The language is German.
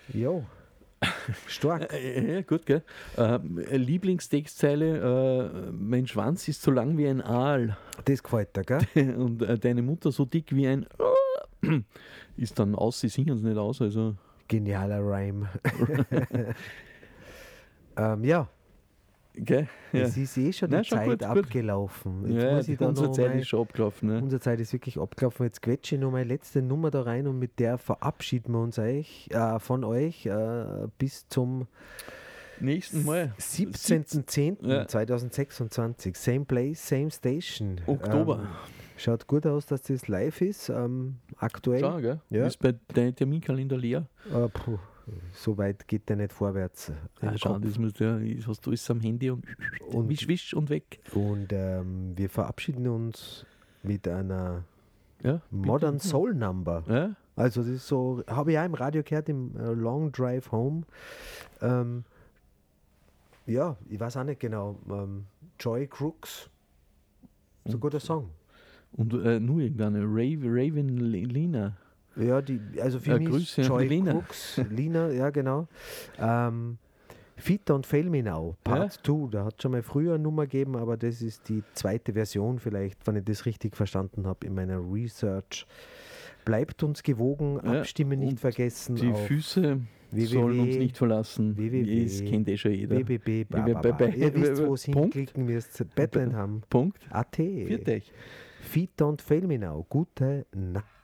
Jo. Stark. Ja, gut, gell? Lieblingstextzeile, mein Schwanz ist so lang wie ein Aal Das gefällt dir, gell? und deine Mutter so dick wie ein ist dann aus, sie singen es nicht aus, also Genialer Rhyme. Ja, gell? Ja. es ist eh schon die Nein, schon Zeit gut. abgelaufen. Jetzt Ja, muss ich da unsere noch Zeit mal, ist schon abgelaufen. Ne? unsere Zeit ist wirklich abgelaufen. Jetzt quetsche ich noch meine letzte Nummer da rein und mit der verabschieden wir uns von euch bis zum Nächsten Mal. 17.10.2026. Same place, same station. Oktober. Schaut gut aus, dass das live ist. Aktuell. Schau, gell? Ja. Ist bei deinem Terminkalender leer? So weit geht der nicht vorwärts. im Schau, Kopf. das musst du ja, hast du alles am Handy und wisch, wisch und weg. Und wir verabschieden uns mit einer Ja, Modern bitte. Soul Number. Ja? Also das ist so, habe ich auch im Radio gehört, im Long Drive Home. Ja, ich weiß auch nicht genau. Joy Crooks. So ein guter Song. Und nur irgendeine Raven Lina. Ja, also für mich Grüße ist an die Joy Lina. Crooks, Lina, ja genau. Fit Don't Fail Me Now, Part 2. Da hat schon mal früher eine Nummer gegeben, aber das ist die zweite Version vielleicht, wenn ich das richtig verstanden habe in meiner Research. Bleibt uns gewogen, Ja, abstimmen nicht und vergessen. Die auf Füße sollen uns nicht verlassen. www. Das kennt schon jeder. www. Ihr wisst, wo es Punkt. hinklicken müsst. Bethlehem. Punkt. AT. Viert euch. Fit Don't Fail Me Now. Gute Nacht.